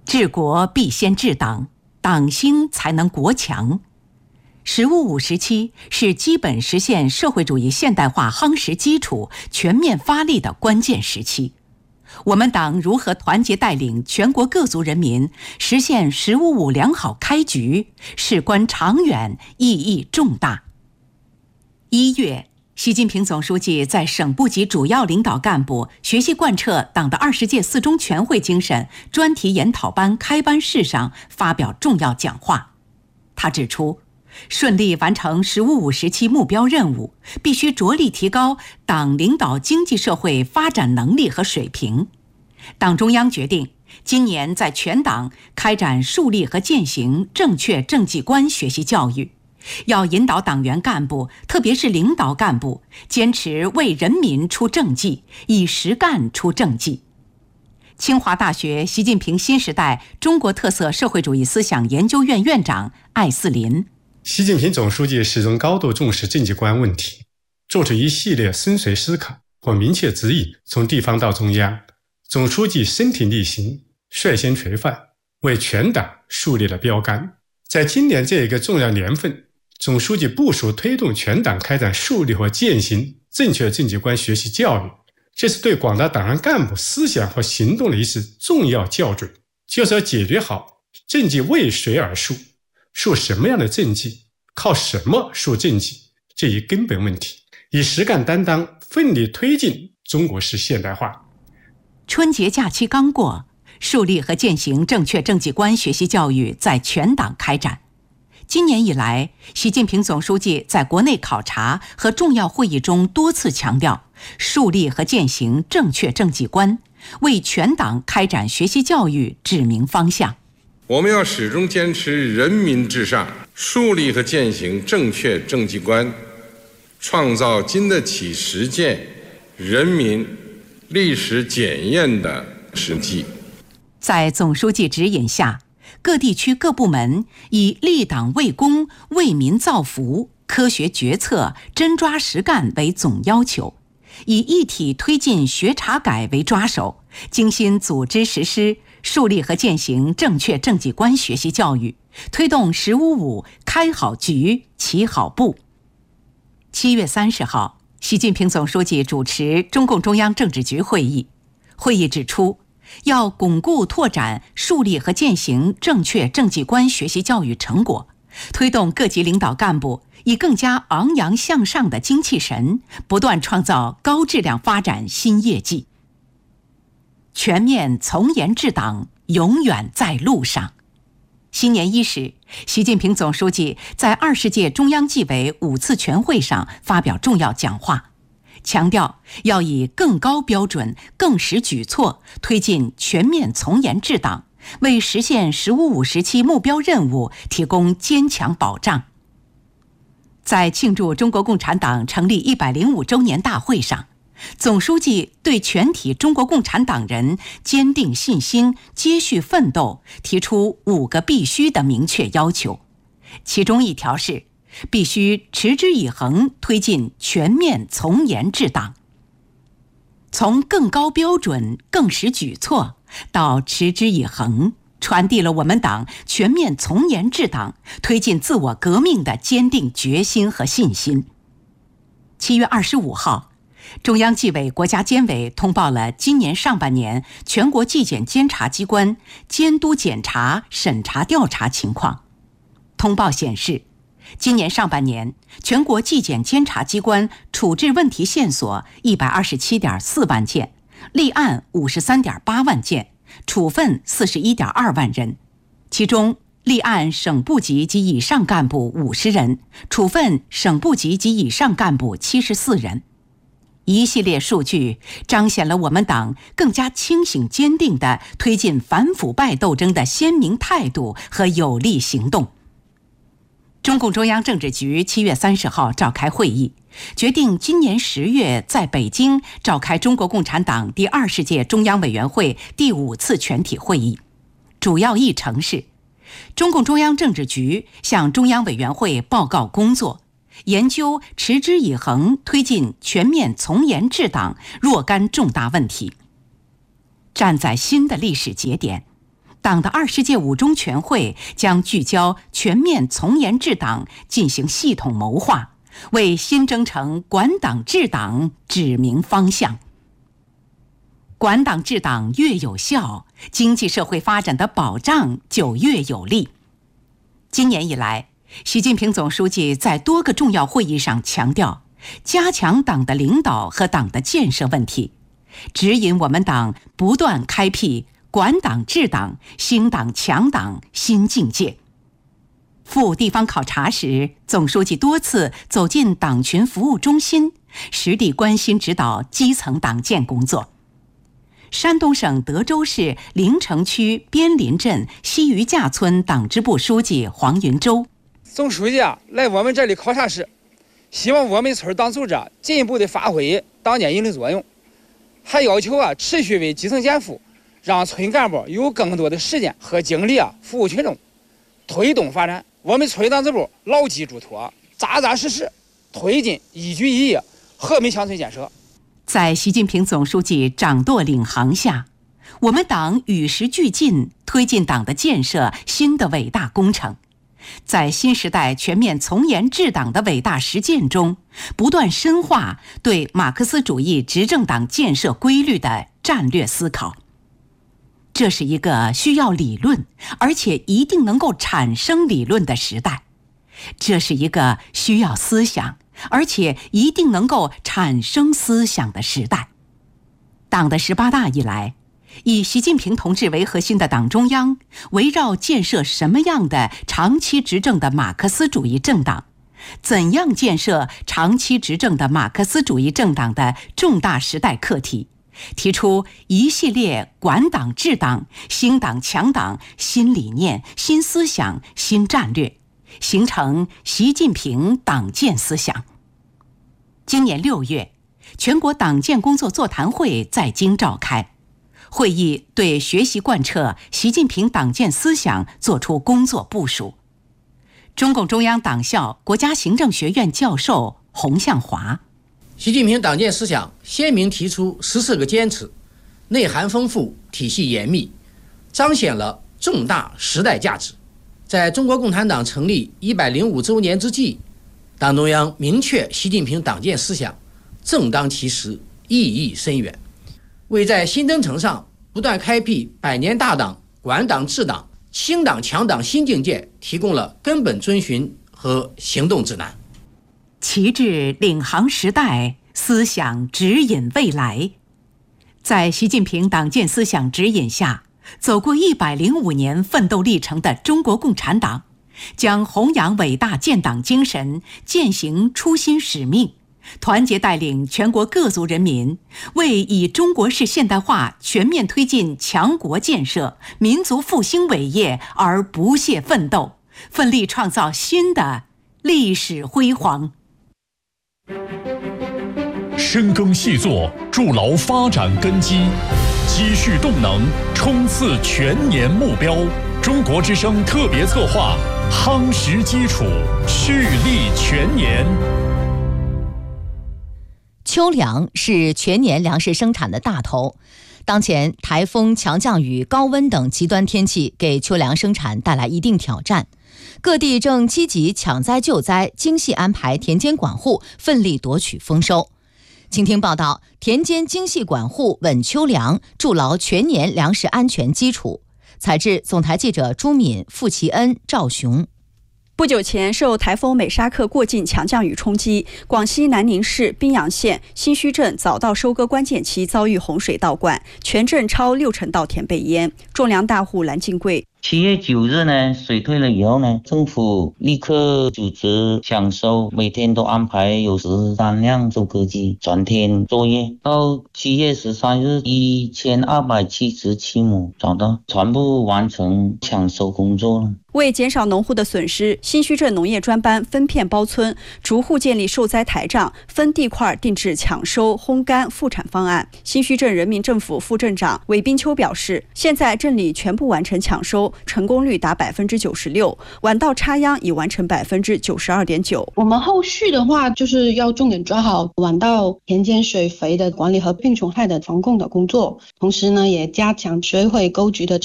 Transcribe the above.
治国必先治党，党兴才能国强。十五五时期是基本实现社会主义现代化夯实基础、全面发力的关键时期。我们党如何团结带领全国各族人民实现十五五良好开局，事关长远，意义重大。1月，习近平总书记在省部级主要领导干部学习贯彻党的20届四中全会精神专题研讨班开班式上发表重要讲话。他指出，顺利完成十五五时期目标任务，必须着力提高党领导经济社会发展能力和水平。党中央决定，今年在全党开展树立和践行正确政绩观学习教育，要引导党员干部，特别是领导干部，坚持为人民出政绩，以实干出政绩。清华大学习近平新时代中国特色社会主义思想研究院院长艾斯林： 习近平总书记始终高度重视政绩观问题，做出一系列深邃思考或明确指引，从地方到中央，总书记身体力行，率先垂范，为全党树立了标杆。在今年这一个重要年份，总书记部署推动全党开展树立和践行正确政绩观学习教育，这是对广大党员干部思想和行动的一次重要校准，就是要解决好政绩为谁而树，树什么样的政绩，靠什么树政绩这一根本问题，以实干担当，奋力推进中国式现代化。 春节假期刚过，树立和践行正确政绩观学习教育在全党开展。今年以来，习近平总书记在国内考察和重要会议中多次强调，树立和践行正确政绩观，为全党开展学习教育指明方向。 我们要始终坚持人民至上，树立和践行正确政绩观，创造经得起实践、人民历史检验的实际。 在总书记指引下，各地区各部门以立党为公、为民造福、科学决策、真抓实干为总要求，以一体推进学查改为抓手，精心组织实施树立和践行正确政绩观学习教育，推动十五五开好局、起好步。7月30号，习近平总书记主持中共中央政治局会议，会议指出，要巩固拓展树立和践行正确政绩观学习教育成果，推动各级领导干部以更加昂扬向上的精气神，不断创造高质量发展新业绩。全面从严治党永远在路上。新年伊始，习近平总书记在20届中央纪委5次全会上发表重要讲话，强调要以更高标准、更实举措推进全面从严治党，为实现十五五时期目标任务提供坚强保障。在庆祝中国共产党成立105周年大会上，总书记对全体中国共产党人坚定信心、接续奋斗提出5个必须的明确要求，其中一条是必须持之以恒推进全面从严治党。从更高标准、更实举措到持之以恒，传递了我们党全面从严治党、推进自我革命的坚定决心和信心。7月25号，中央纪委国家监委通报了今年上半年全国纪检监察机关监督检查、审查调查情况。通报显示，今年上半年，全国纪检监察机关处置问题线索127.4万件，立案53.8万件，处分41.2万人，其中立案省部级及以上干部50人，处分省部级及以上干部74人。一系列数据彰显了我们党更加清醒坚定地推进反腐败斗争的鲜明态度和有力行动。中共中央政治局7月30号召开会议，决定今年10月在北京召开中国共产党第20届中央委员会第5次全体会议。主要议程是，中共中央政治局向中央委员会报告工作，研究持之以恒推进全面从严治党若干重大问题。站在新的历史节点， 党的20届五中全会将聚焦全面从严治党进行系统谋划，为新征程管党治党指明方向。管党治党越有效，经济社会发展的保障就越有力。今年以来，习近平总书记在多个重要会议上强调，加强党的领导和党的建设问题，指引我们党不断开辟管党治党、兴党强党新境界。赴地方考察时，总书记多次走进党群服务中心，实地关心指导基层党建工作。山东省德州市临城区边林镇西余架村党支部书记黄云洲： 总书记来我们这里考察时，希望我们村党组织进一步的发挥党建引领作用，还要求持续为基层减负，让村干部有更多的时间和精力服务群众，推动发展。我们村党支部牢记嘱托，扎扎实实推进一举一业和平乡村建设。 在习近平总书记掌舵领航下，我们党与时俱进，推进党的建设新的伟大工程。在新时代全面从严治党的伟大实践中，不断深化对马克思主义执政党建设规律的战略思考。这是一个需要理论，而且一定能够产生理论的时代。这是一个需要思想，而且一定能够产生思想的时代。党的18大以来，以习近平同志为核心的党中央，围绕建设什么样的长期执政的马克思主义政党，怎样建设长期执政的马克思主义政党的重大时代课题，提出一系列管党治党、兴党强党新理念、新思想、新战略，形成习近平党建思想。今年6月，全国党建工作座谈会在京召开，会议对学习贯彻习近平党建思想作出工作部署。中共中央党校国家行政学院教授洪向华： 习近平党建思想鲜明提出14个坚持，内涵丰富，体系严密，彰显了重大时代价值。在中国共产党成立105周年之际，党中央明确习近平党建思想正当其时，意义深远，为在新征程上不断开辟百年大党、管党治党、兴党强党新境界提供了根本遵循和行动指南。 旗帜领航时代，思想指引未来。在习近平党建思想指引下，走过105年奋斗历程的中国共产党，将弘扬伟大建党精神，践行初心使命，团结带领全国各族人民，为以中国式现代化全面推进强国建设、民族复兴伟业而不懈奋斗，奋力创造新的历史辉煌。 深耕细作，筑牢发展根基，积蓄动能，冲刺全年目标。中国之声特别策划，夯实基础，蓄力全年。 秋粮是全年粮食生产的大头，当前台风、强降雨、高温等极端天气给秋粮生产带来一定挑战，各地正积极抢灾救灾，精细安排田间管护，奋力夺取丰收。请听报道：田间精细管护稳秋粮，筑牢全年粮食安全基础。采制总台记者朱敏、傅其恩、赵雄。 不久前，受台风美沙克过境强降雨冲击，广西南宁市宾阳县新圩镇早稻收割关键期遭遇洪水倒灌，全镇超60%稻田被淹。种粮大户蓝金贵 7月9日呢，水退了以后呢，政府立刻组织抢收，每天都安排有13辆收割机转天作业。到7月13日，1277亩找到，全部完成抢收工作了。 为减少农户的损失，新圩镇农业专班分片包村，逐户建立受灾台账，分地块定制抢收、烘干、复产方案。新圩镇人民政府副镇长韦斌秋表示，现在镇里全部完成抢收，成功率达96%，晚稻插秧已完成92.9%。 我们后续的话，就是要重点抓好晚稻田间水肥的管理和病虫害的防控的工作，同时呢，也加强水毁沟渠的